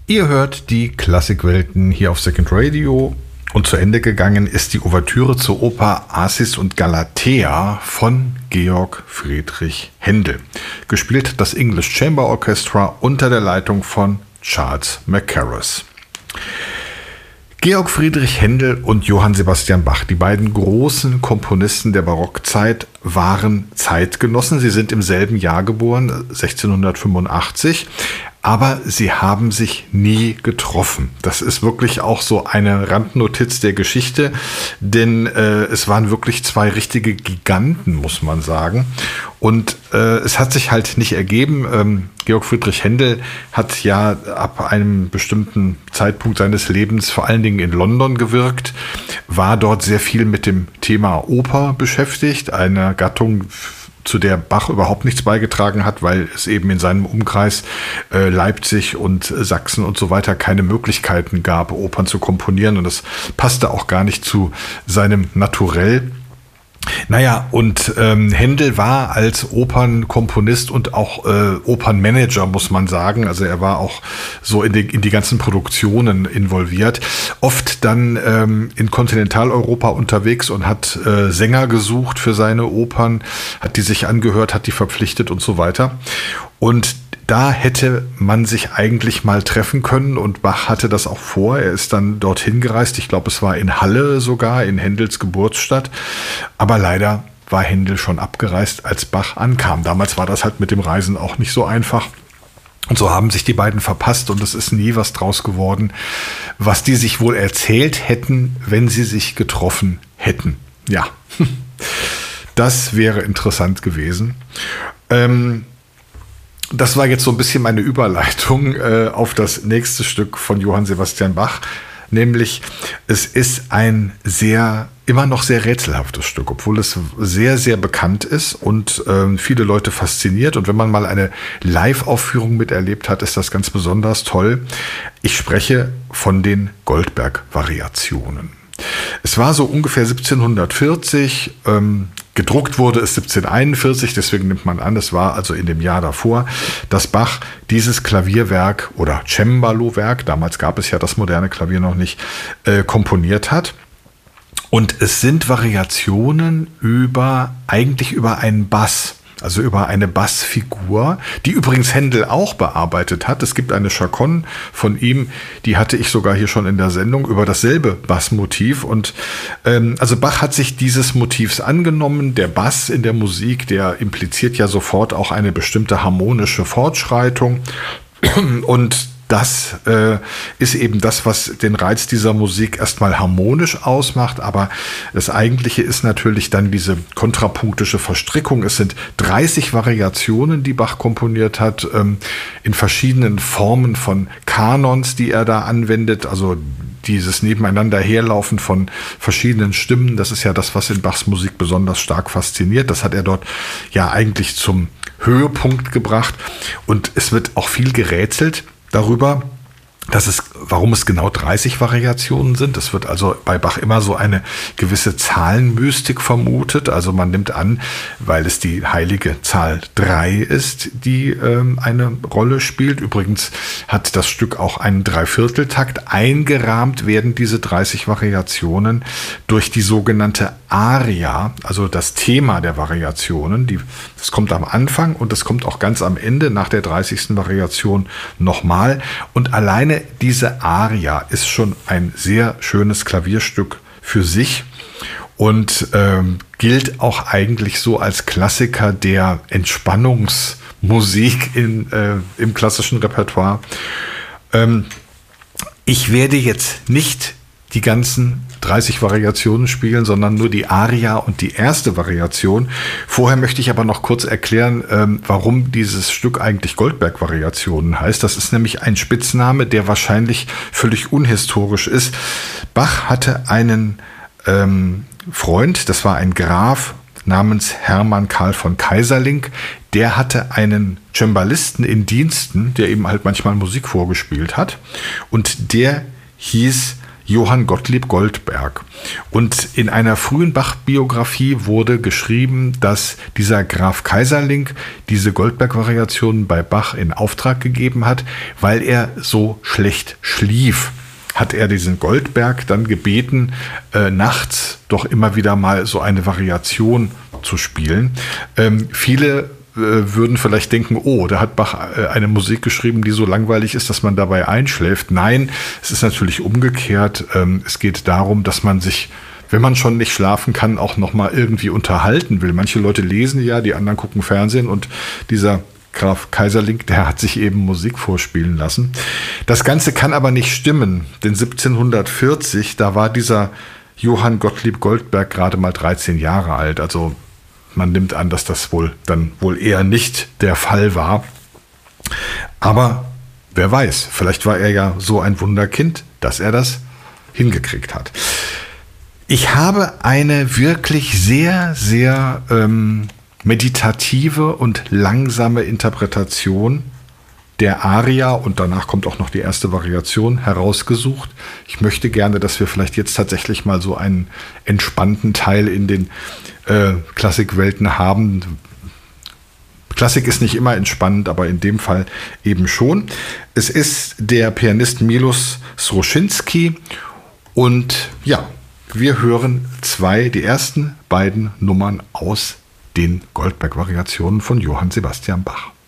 Ihr hört die Klassikwelten hier auf Second Radio und zu Ende gegangen ist die Ouvertüre zur Oper Acis und Galatea von Georg Friedrich Händel. Gespielt das English Chamber Orchestra unter der Leitung von Charles Mackerras. Georg Friedrich Händel und Johann Sebastian Bach, die beiden großen Komponisten der Barockzeit, waren Zeitgenossen. Sie sind im selben Jahr geboren, 1685. Aber sie haben sich nie getroffen. Das ist wirklich auch so eine Randnotiz der Geschichte, denn es waren wirklich zwei richtige Giganten, muss man sagen. Und es hat sich halt nicht ergeben. Georg Friedrich Händel hat ja ab einem bestimmten Zeitpunkt seines Lebens vor allen Dingen in London gewirkt, war dort sehr viel mit dem Thema Oper beschäftigt, einer Gattung, zu der Bach überhaupt nichts beigetragen hat, weil es eben in seinem Umkreis Leipzig und Sachsen und so weiter keine Möglichkeiten gab, Opern zu komponieren. Und das passte auch gar nicht zu seinem Naturell. Naja, und Händel war als Opernkomponist und auch Opernmanager, muss man sagen, also er war auch so in die ganzen Produktionen involviert, oft dann in Kontinentaleuropa unterwegs und hat Sänger gesucht für seine Opern, hat die sich angehört, hat die verpflichtet und so weiter. Und da hätte man sich eigentlich mal treffen können und Bach hatte das auch vor. Er ist dann dorthin gereist. Ich glaube, es war in Halle sogar, in Händels Geburtsstadt. Aber leider war Händel schon abgereist, als Bach ankam. Damals war das halt mit dem Reisen auch nicht so einfach. Und so haben sich die beiden verpasst und es ist nie was draus geworden, was die sich wohl erzählt hätten, wenn sie sich getroffen hätten. Ja, das wäre interessant gewesen. Das war jetzt so ein bisschen meine Überleitung auf das nächste Stück von Johann Sebastian Bach, nämlich es ist ein immer noch sehr rätselhaftes Stück, obwohl es sehr, sehr bekannt ist und viele Leute fasziniert. Und wenn man mal eine Live-Aufführung miterlebt hat, ist das ganz besonders toll. Ich spreche von den Goldberg-Variationen. Es war so ungefähr 1740, gedruckt wurde es 1741, deswegen nimmt man an, es war also in dem Jahr davor, dass Bach dieses Klavierwerk oder Cembalo-Werk, damals gab es ja das moderne Klavier noch nicht, komponiert hat. Und es sind Variationen eigentlich über einen Bass. Also über eine Bassfigur, die übrigens Händel auch bearbeitet hat. Es gibt eine Chaconne von ihm, die hatte ich sogar hier schon in der Sendung, über dasselbe Bassmotiv. Und also Bach hat sich dieses Motivs angenommen. Der Bass in der Musik, der impliziert ja sofort auch eine bestimmte harmonische Fortschreitung. Und das ist eben das, was den Reiz dieser Musik erstmal harmonisch ausmacht, aber das Eigentliche ist natürlich dann diese kontrapunktische Verstrickung. Es sind 30 Variationen, die Bach komponiert hat, in verschiedenen Formen von Kanons, die er da anwendet, also dieses Nebeneinander herlaufen von verschiedenen Stimmen, das ist ja das, was in Bachs Musik besonders stark fasziniert. Das hat er dort ja eigentlich zum Höhepunkt gebracht und es wird auch viel gerätselt darüber, warum es genau 30 Variationen sind. Es wird also bei Bach immer so eine gewisse Zahlenmystik vermutet. Also man nimmt an, weil es die heilige Zahl 3 ist, die eine Rolle spielt. Übrigens hat das Stück auch einen Dreivierteltakt. Eingerahmt werden diese 30 Variationen durch die sogenannte Aria, also das Thema der Variationen. Das kommt am Anfang und das kommt auch ganz am Ende nach der 30. Variation nochmal. Und alleine diese Aria ist schon ein sehr schönes Klavierstück für sich und gilt auch eigentlich so als Klassiker der Entspannungsmusik im klassischen Repertoire. Ich werde jetzt nicht die ganzen 30 Variationen spielen, sondern nur die Aria und die erste Variation. Vorher möchte ich aber noch kurz erklären, warum dieses Stück eigentlich Goldberg-Variationen heißt. Das ist nämlich ein Spitzname, der wahrscheinlich völlig unhistorisch ist. Bach hatte einen Freund, das war ein Graf namens Hermann Karl von Keyserlingk. Der hatte einen Cembalisten in Diensten, der eben halt manchmal Musik vorgespielt hat. Und der hieß Johann Gottlieb Goldberg. Und in einer frühen Bach-Biografie wurde geschrieben, dass dieser Graf Keyserling diese Goldberg-Variationen bei Bach in Auftrag gegeben hat, weil er so schlecht schlief. Hat er diesen Goldberg dann gebeten, nachts doch immer wieder mal so eine Variation zu spielen. Viele würden vielleicht denken, oh, da hat Bach eine Musik geschrieben, die so langweilig ist, dass man dabei einschläft. Nein, es ist natürlich umgekehrt. Es geht darum, dass man sich, wenn man schon nicht schlafen kann, auch nochmal irgendwie unterhalten will. Manche Leute lesen ja, die anderen gucken Fernsehen und dieser Graf Keyserling, der hat sich eben Musik vorspielen lassen. Das Ganze kann aber nicht stimmen, denn 1740, da war dieser Johann Gottlieb Goldberg gerade mal 13 Jahre alt. Also man nimmt an, dass das wohl eher nicht der Fall war. Aber wer weiß, vielleicht war er ja so ein Wunderkind, dass er das hingekriegt hat. Ich habe eine wirklich sehr, sehr meditative und langsame Interpretation der Aria, und danach kommt auch noch die erste Variation, herausgesucht. Ich möchte gerne, dass wir vielleicht jetzt tatsächlich mal so einen entspannten Teil in den Klassikwelten haben. Klassik ist nicht immer entspannend, aber in dem Fall eben schon. Es ist der Pianist Milos Sroschinski und ja, wir hören die ersten beiden Nummern aus den Goldberg-Variationen von Johann Sebastian Bach.